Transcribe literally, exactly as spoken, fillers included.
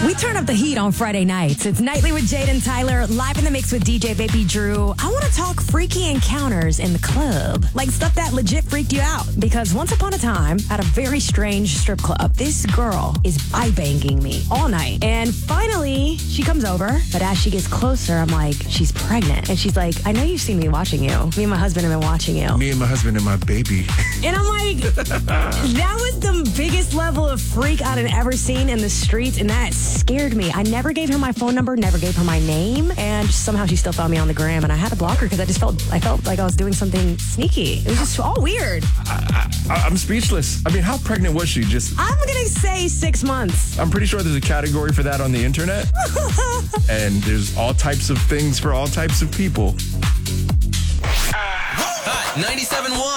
We turn up the heat on Friday nights. It's Nightly with Jade and Tyler, live in the mix with D J Baby Drew. I want to talk freaky encounters in the club, like stuff that legit freaked you out. Because once upon a time, at a very strange strip club, this girl is eye-banging me all night. And finally, she comes over, but as she gets closer, I'm like, she's pregnant. And she's like, I know you've seen me watching you. Me and my husband have been watching you. Me and my husband and my baby. And I'm like, that was the biggest level of freak I'd ever seen in the streets, and that scared me. I never gave her my phone number, never gave her my name, and somehow she still found me on the gram, and I had to block her because I just felt I felt like I was doing something sneaky. It was just all weird. I, I, I'm speechless. I mean, how pregnant was she? Just I'm gonna say six months. I'm pretty sure there's a category for that on the internet, and there's all types of things for all types of people. Hot ninety-seven point one.